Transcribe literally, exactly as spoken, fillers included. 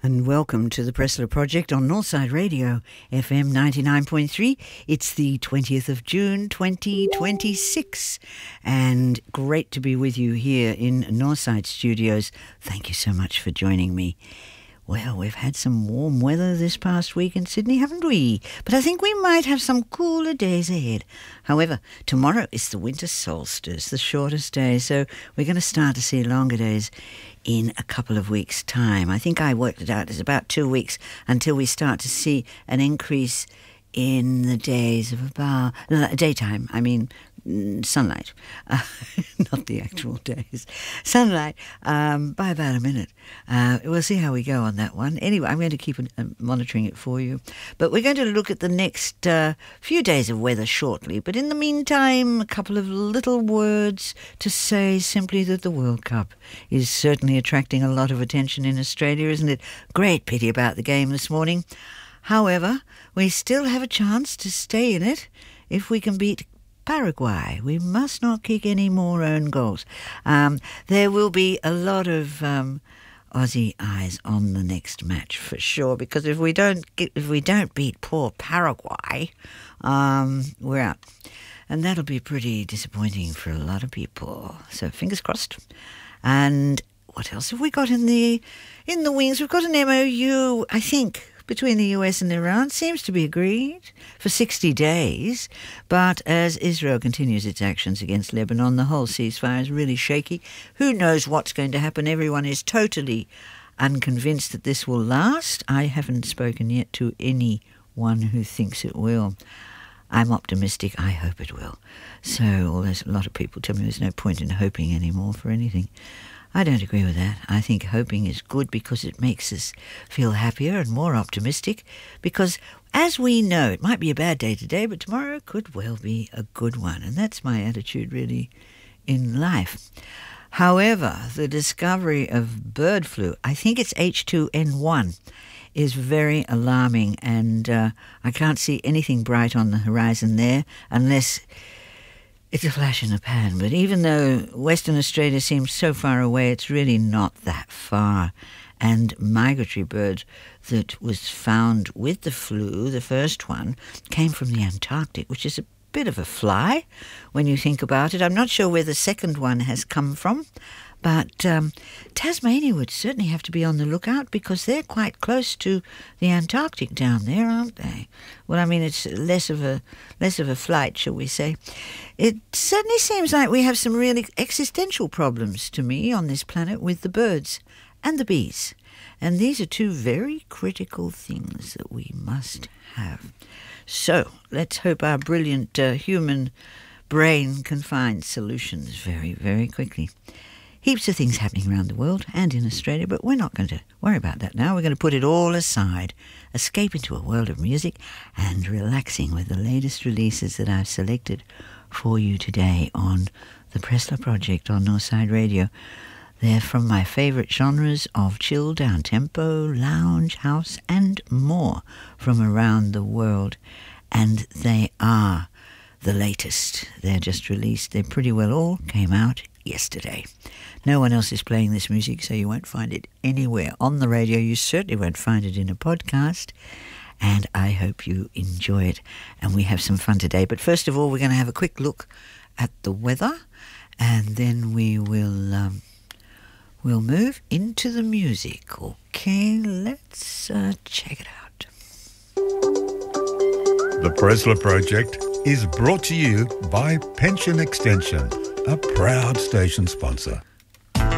And welcome to the Pressler Project on Northside Radio, F M ninety-nine point three. It's the twentieth of June, twenty twenty-six. And great to be with you here in Northside Studios. Thank you so much for joining me. Well, we've had some warm weather this past week in Sydney, haven't we? But I think we might have some cooler days ahead. However, tomorrow is the winter solstice, the shortest day, so we're going to start to see longer days in a couple of weeks' time. I think I worked it out. It's about two weeks until we start to see an increase in the days of about no, daytime. I mean, sunlight, uh, not the actual days. Sunlight um, by about a minute. Uh, we'll see how we go on that one. Anyway, I'm going to keep uh, monitoring it for you. But we're going to look at the next uh, few days of weather shortly. But in the meantime, a couple of little words to say simply that the World Cup is certainly attracting a lot of attention in Australia, isn't it? Great pity about the game this morning. However, we still have a chance to stay in it if we can beat Paraguay. We must not kick any more own goals. Um, there will be a lot of um, Aussie eyes on the next match for sure, because if we don't get, if we don't beat poor Paraguay, um, we're out, and that'll be pretty disappointing for a lot of people. So fingers crossed. And what else have we got in the in the wings? We've got an M O U, I think, between the U S and Iran. Seems to be agreed for sixty days. But as Israel continues its actions against Lebanon, the whole ceasefire is really shaky. Who knows what's going to happen? Everyone is totally unconvinced that this will last. I haven't spoken yet to anyone who thinks it will. I'm optimistic. I hope it will. So, although a lot of people tell me there's no point in hoping anymore for anything, I don't agree with that. I think hoping is good because it makes us feel happier and more optimistic, because as we know, it might be a bad day today, but tomorrow could well be a good one. And that's my attitude really in life. However, the discovery of bird flu, I think it's H two N one, is very alarming, and uh, I can't see anything bright on the horizon there unless it's a flash in the pan. But even though Western Australia seems so far away, it's really not that far. And migratory bird that was found with the flu, the first one, came from the Antarctic, which is a bit of a fly when you think about it. I'm not sure where the second one has come from, but um, Tasmania would certainly have to be on the lookout, because they're quite close to the Antarctic down there, aren't they? Well, I mean, it's less of a less of a flight, shall we say. It certainly seems like we have some really existential problems to me on this planet with the birds and the bees. And these are two very critical things that we must have. So let's hope our brilliant uh, human brain can find solutions very, very quickly. Heaps of things happening around the world and in Australia, but we're not going to worry about that now. We're going to put it all aside, escape into a world of music and relaxing with the latest releases that I've selected for you today on the Pressler Project on Northside Radio. They're from my favourite genres of chill, down-tempo, lounge, house and more from around the world. And they are the latest. They're just released. They pretty well all came out yesterday. No one else is playing this music, so you won't find it anywhere on the radio. You certainly won't find it in a podcast. And I hope you enjoy it. And we have some fun today. But first of all, we're going to have a quick look at the weather. And then we will um, we'll move into the music. Okay, let's uh, check it out. The Pressler Project is brought to you by Pension Extension, a proud station sponsor.